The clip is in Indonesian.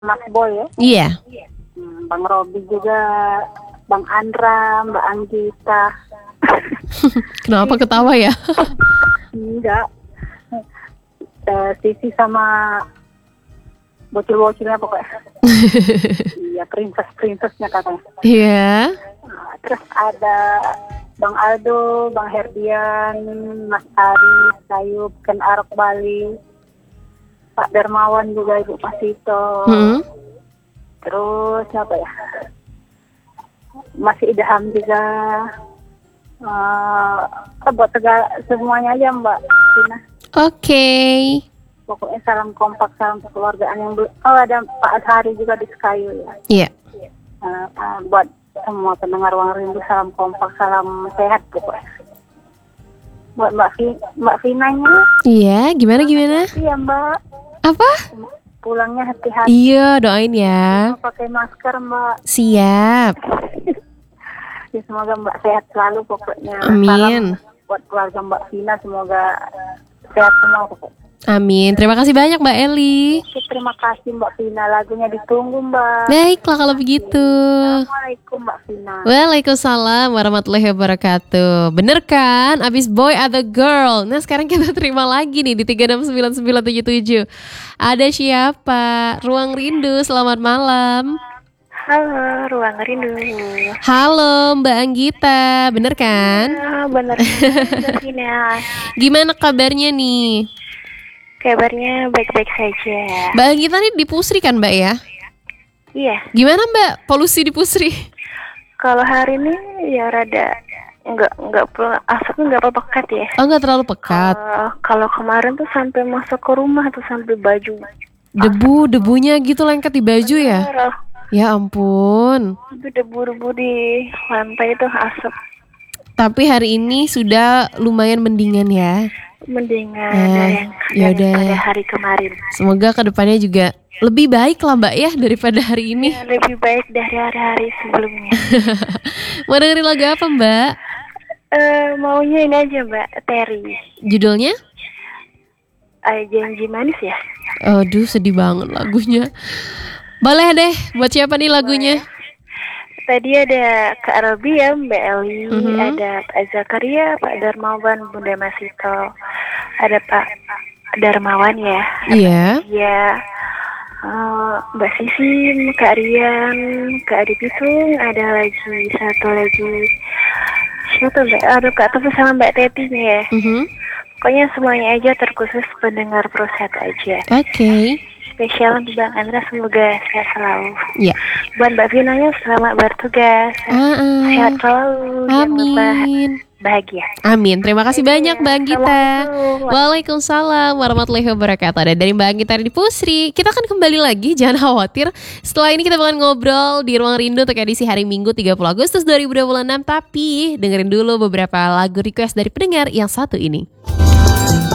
Mas Boy ya. Iya. Bang Robi juga, Bang Andra, Mbak Anggita. Kenapa ketawa ya? Enggak. Sisi sama bocil-bocilnya pokoknya. Iya, princess-princessnya katanya. Iya. Terus ada Bang Aldo, Bang Herdian, Mas Ari, Sayub, Ken Arok Bali, Pak Darmawan juga, Ibu Pasito. Terus siapa ya? Masih Idham juga. Buat semuanya aja Mbak Tina. Oke. Pokoknya salam kompak, salam kekeluargaan yang ada Pak Azhari juga di Sekayu ya. Iya. Buat semua pendengar Ruang Rindu, salam kompak, salam sehat pokoknya. Buat Mbak Vinanya. Iya, gimana? Iya Mbak. Apa? Pulangnya hati-hati. Iya, doain ya. Pakai masker Mbak. Siap. Ya, semoga Mbak sehat selalu pokoknya. Amin. Salam buat keluarga Mbak Vina, semoga sehat semua pokoknya. Amin. Terima kasih banyak Mbak Eli. Oke, terima kasih Mbak Vina, lagunya ditunggu Mbak. Baiklah kalau begitu. Assalamualaikum Mbak Vina. Waalaikumsalam warahmatullahi wabarakatuh. Bener kan? Abis boy atau girl? Nah sekarang kita terima lagi nih di 3699977. Ada siapa? Ruang Rindu, selamat malam. Halo, Ruang Rindu. Halo Mbak Anggita, bener kan? Bener Mbak Vina. Gimana kabarnya nih? Kabarnya baik-baik saja. Mbak Anggita nih di Pusri kan Mbak ya? Iya. Gimana Mbak polusi di Pusri? Kalau hari ini ya rada enggak asapnya enggak pekat ya. Oh nggak terlalu pekat. Kalau kemarin tuh sampai masuk ke rumah tuh, sampai baju. Debunya gitu lengket di baju ya? Ya ampun. Itu debu-debu di lantai itu asap. Tapi hari ini sudah lumayan mendingan ya. Mendingan daripada hari kemarin. Semoga kedepannya juga lebih baik lah Mbak ya daripada hari ini. Ya, lebih baik dari hari-hari sebelumnya. Mau dengerin lagu apa Mbak? Maunya ini aja Mbak, Terry. Judulnya? Janji Manis ya. Aduh sedih banget lagunya. Boleh deh, buat siapa nih lagunya? Tadi ada Kak Robi ya, Mbak Eli, ada Pak Zakaria, Pak Darmawan, Bunda Masito, ada Pak Darmawan ya. Iya. Iya. Mbak Sisi, Kak Rian, Kak Adi Pitung, ada lagi satu lagi. Siapa Mbak? Ada Kak Tepi sama Mbak Teti nih ya. Pokoknya semuanya aja, terkhusus pendengar Prosat aja. Oke. Spesial untuk Bang Andra, semoga sehat selalu. Iya. Buat Mbak Vinanya, selamat bertugas. Sehat selalu. Amin. Bahagia. Amin. Terima kasih banyak Mbak Anggita. Waalaikumsalam warahmatullahi wabarakatuh. Dan dari Mbak Anggita di Pusri, kita akan kembali lagi, jangan khawatir. Setelah ini kita bakalan ngobrol di Ruang Rindu untuk edisi hari Minggu 30 Agustus 2026. Tapi dengerin dulu beberapa lagu request dari pendengar yang satu ini.